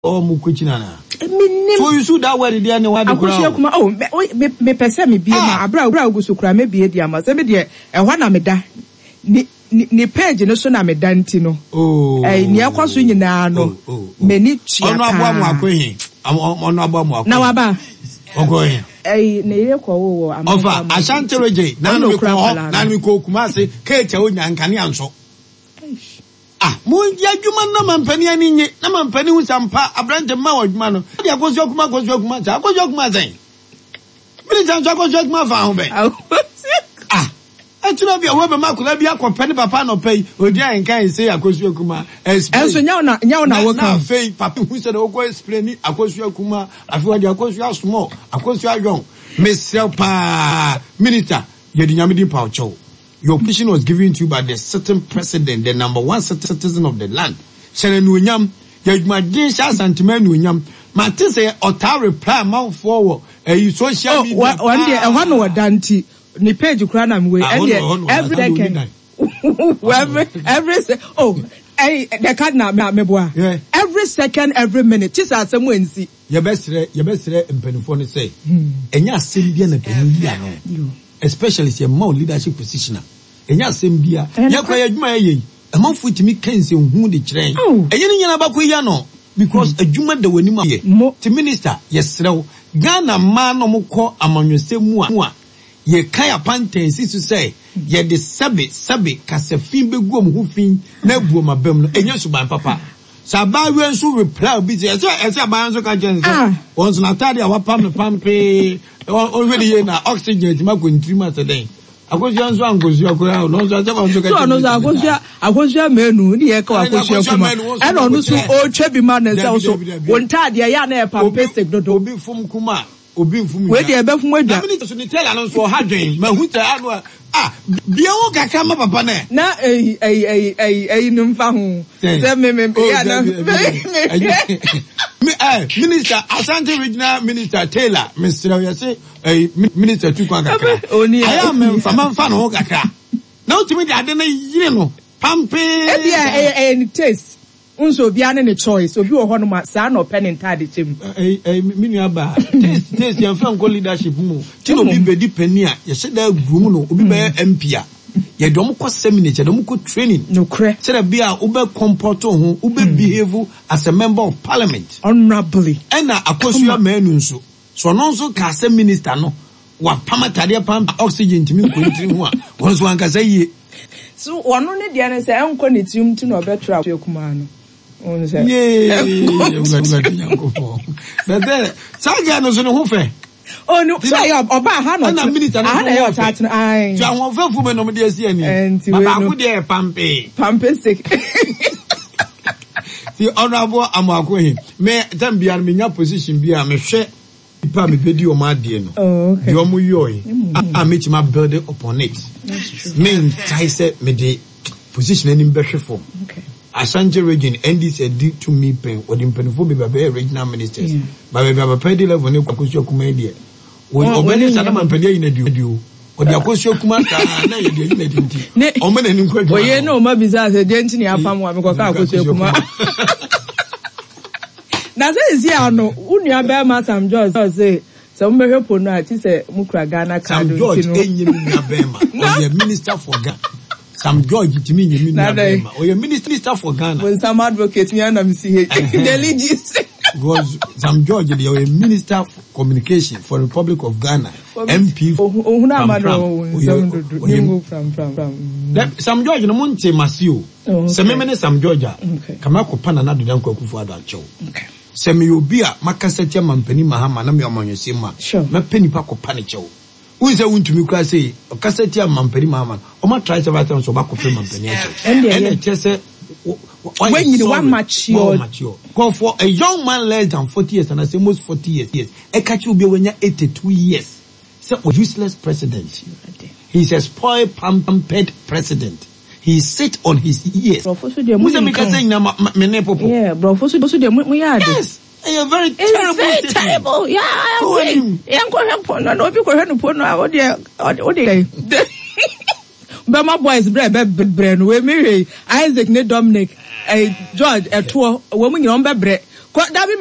Oh, Mukuchina. So you should that way the other one. Oh, me pesa me be my abra gusukra me be dia ma se me de ehwa na me da ni page no so na me dantino. Oh. Ni akwaso nyina no. Me ni tua. Ono abo mu akohin. Ono abo mu akohin. Na waba. Okohin. Ne ye ko wo am. Ofa Ashanti Reje na no me ko Kumase kecha onya nkane anso. Munji adwuma na mampani ani nye na mampani hu sampa abrante ma wadwuma no de akoso kuma cha akoso kuma sen mini chan akoso kuma fa ho be atuna bia wo be makula bia kopani papa no pay odi an kan say akoso kuma enso nya na wo kan fe papa hu se de wo explain akoso kuma afi wa de akoso small akoso adwon mesel pa minister ye di nyame di pa ocho. Your position was given to you by the certain president, the number one citizen of the land. Senenunyam, Yajmadin Shas and Timenunyam, Matis Ota reply mount forward. Social media. One day, I want to Dante, ni page Ukranam way, every decade. The card now, Meboa. Every second, every minute, just as someone see. Your best, in Penifone say, and ya Simbian and especially your more leadership position. And ya Simbia, Yakwa Maye, a month with me Kenzie who the train. And you know about Kuyano, because a Juma the Winima, to minister, yes, no, Ghana man no more among your same moi. Ye Kaya Panten, to say, ye the Sabi, Casafimbe Gum who fin, nebu my bem, and yes, my papa. Sabawian so reply busy as a man so can once Natalia, what pampe already in oxygen, my going 3 months a day. I was young one goes your ground, no, I was your menu, the echo, I don't know, old chubby man and also one time, the Yana Pampestic, do be from Kuma. Where the above weather, tell us for Hadrin, Mahuta, Bioka come up upon it. Now, a numfahu. Minister, Asante Regional Minister Taylor, Mr. Minister Tukaka. I am from Fanhokaka. Now to me, I don't know, you know, Pampe, and taste. Unso biane ne choice obi wo hono ma sa no pen entade chem minuaba taste yan fan ko leadership mu ti no bi bedi pani a ye sheda grum no obi be MP a ye dom ko seminar dom ko training no kre say da bia obi comport ho obi behave as a member of parliament honorably na akosua manu nso so no nso ka se minister no wa pamatade pam oxygen timi ko ntiri ho a won so anka say ye so wono ne dia ne say enko ne tium ti no obetra akuma no yeah, Saga no so no fe. Oh no, say oba ha no. Na minister na your chat ai. So won fe fu me no me dey see ani. Baba ku dey pampe sick. The honorable Amakohin. Me dem bia me nya position bia me hwe ipa me pedi o ma de no. Oh okay. Yo mu yoy. I meet my build upon it. That's true. Me try say me dey position any behwe for. Okay. Ashanti region NDC did to me pen or the penfo be regional ministers. But we have a petty level when you go comedian. When Obeni Sadaman Pedia in a duo, or the Akosho Kumata, or men and inquiry. Well, you know, my bizarre, the dentiny of Pamwa, Kuma. Now, says, yeah, no, Unia Bama, some George say, some very poor night, he said, Mukra Ghana, some George, Bema, or the minister for Ghana. Some George to me, you mean, or your minister for Ghana. When some advocates, me and I'm seeing the legis. Was some George, you're a minister for communication for the Republic of Ghana, MP. Some George, no Monte Masio, some Georgia, Kamako Pana, do don't go for that show. Semi Ubia, Macasetia, Mampeni Mahama, Namia Sima, sure, my penny pack of panicho. Who is a wound to me? Say, or Cassetia Mampeni Mama, or my tries to write on so back of Mampeni. And it just said, when you want mature, go for a young man less than 40 years, and I say most 40 years. Yes, a catch will be when you're 82 years. So, a useless president. He's a spoiled, pampered president. He sit on his ears. Yeah, bro. Yes. A very terrible. Very terrible. Yeah, I agree. But my boys, bread, we marry Isaac, ne Dominic, George, a tour, woman, you bread. dabi